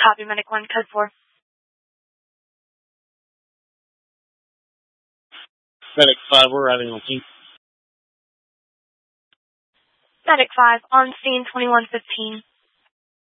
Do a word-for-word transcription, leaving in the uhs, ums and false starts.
Copy, Medic one, code four. Medic five, we're arriving on scene. Medic five, on scene twenty-one fifteen.